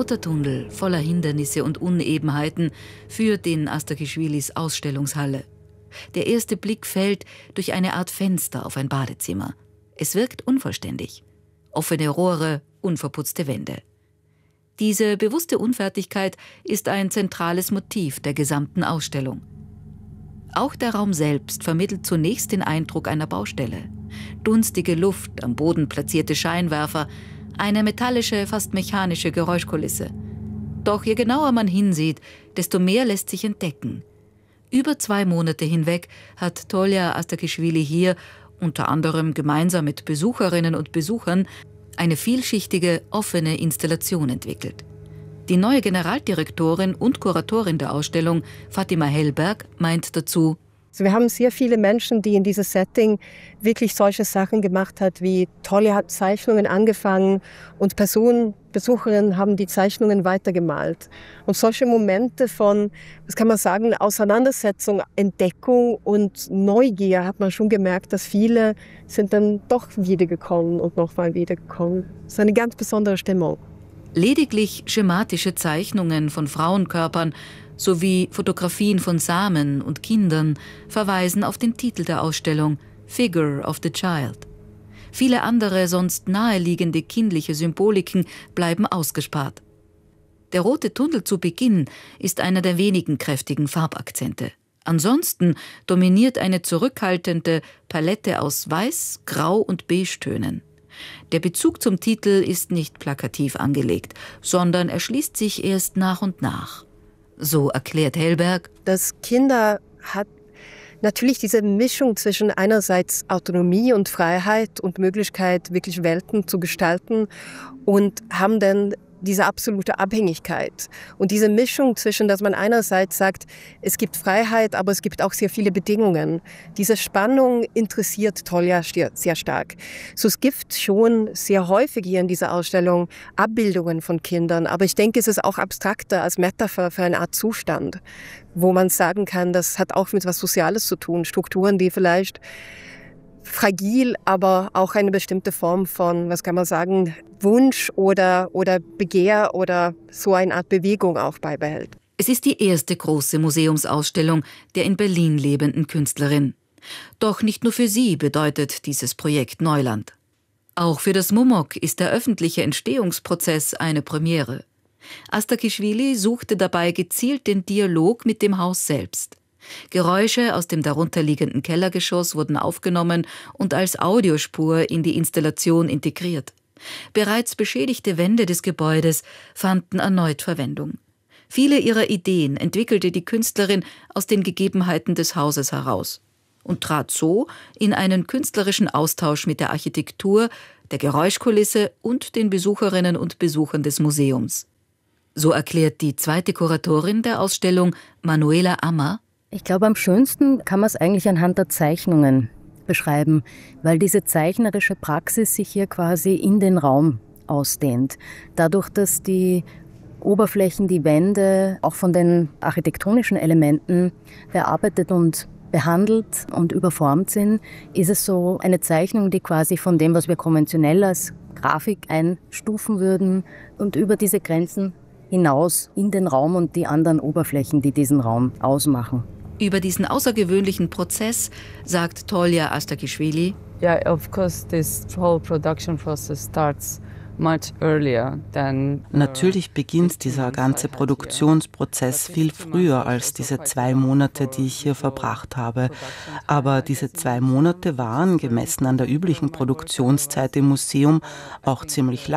lauter Tunnel voller Hindernisse und Unebenheiten führt in Astaghishvilis Ausstellungshalle. Der erste Blick fällt durch eine Art Fenster auf ein Badezimmer. Es wirkt unvollständig. Offene Rohre, unverputzte Wände. Diese bewusste Unfertigkeit ist ein zentrales Motiv der gesamten Ausstellung. Auch der Raum selbst vermittelt zunächst den Eindruck einer Baustelle. Dunstige Luft, am Boden platzierte Scheinwerfer, eine metallische, fast mechanische Geräuschkulisse. Doch je genauer man hinsieht, desto mehr lässt sich entdecken. Über 2 Monate hinweg hat Tolja Astaghishvili hier, unter anderem gemeinsam mit Besucherinnen und Besuchern, eine vielschichtige, offene Installation entwickelt. Die neue Generaldirektorin und Kuratorin der Ausstellung, Fatima Hellberg, meint dazu: Also wir haben sehr viele Menschen, die in dieses Setting wirklich solche Sachen gemacht hat, wie Tolja hat Zeichnungen angefangen und Besucherinnen haben die Zeichnungen weitergemalt. Und solche Momente von, was kann man sagen, Auseinandersetzung, Entdeckung und Neugier hat man schon gemerkt, dass viele sind dann doch wiedergekommen und nochmal wiedergekommen. Das ist eine ganz besondere Stimmung. Lediglich schematische Zeichnungen von Frauenkörpern sowie Fotografien von Samen und Kindern verweisen auf den Titel der Ausstellung, Figure of the Child. Viele andere, sonst naheliegende kindliche Symboliken bleiben ausgespart. Der rote Tunnel zu Beginn ist einer der wenigen kräftigen Farbakzente. Ansonsten dominiert eine zurückhaltende Palette aus Weiß, Grau und Beige-Tönen. Der Bezug zum Titel ist nicht plakativ angelegt, sondern erschließt sich erst nach und nach. So erklärt Hellberg: Das Kinder hat natürlich diese Mischung zwischen einerseits Autonomie und Freiheit und Möglichkeit, wirklich Welten zu gestalten, und haben dann diese absolute Abhängigkeit. Und diese Mischung zwischen, dass man einerseits sagt, es gibt Freiheit, aber es gibt auch sehr viele Bedingungen. Diese Spannung interessiert Tolja sehr stark. So, es gibt schon sehr häufig hier in dieser Ausstellung Abbildungen von Kindern, aber ich denke, es ist auch abstrakter als Metapher für eine Art Zustand, wo man sagen kann, das hat auch mit was Soziales zu tun, Strukturen, die vielleicht fragil, aber auch eine bestimmte Form von, was kann man sagen, Wunsch oder Begehr oder so eine Art Bewegung auch beibehält. Es ist die erste große Museumsausstellung der in Berlin lebenden Künstlerin. Doch nicht nur für sie bedeutet dieses Projekt Neuland. Auch für das MUMOC ist der öffentliche Entstehungsprozess eine Premiere. Astaghishvili suchte dabei gezielt den Dialog mit dem Haus selbst. Geräusche aus dem darunterliegenden Kellergeschoss wurden aufgenommen und als Audiospur in die Installation integriert. Bereits beschädigte Wände des Gebäudes fanden erneut Verwendung. Viele ihrer Ideen entwickelte die Künstlerin aus den Gegebenheiten des Hauses heraus und trat so in einen künstlerischen Austausch mit der Architektur, der Geräuschkulisse und den Besucherinnen und Besuchern des Museums. So erklärt die zweite Kuratorin der Ausstellung, Manuela Ammer: Ich glaube, am schönsten kann man es eigentlich anhand der Zeichnungen beschreiben, weil diese zeichnerische Praxis sich hier quasi in den Raum ausdehnt. Dadurch, dass die Oberflächen, die Wände auch von den architektonischen Elementen bearbeitet und behandelt und überformt sind, ist es so eine Zeichnung, die quasi von dem, was wir konventionell als Grafik einstufen würden, und über diese Grenzen hinaus in den Raum und die anderen Oberflächen, die diesen Raum ausmachen. Über diesen außergewöhnlichen Prozess sagt Tolja Astaghishvili: Yeah, of course, this whole production process starts much earlier than. Natürlich beginnt dieser ganze Produktionsprozess viel früher als diese 2 Monate, die ich hier verbracht habe. Aber diese 2 Monate waren, gemessen an der üblichen Produktionszeit im Museum, auch ziemlich lang.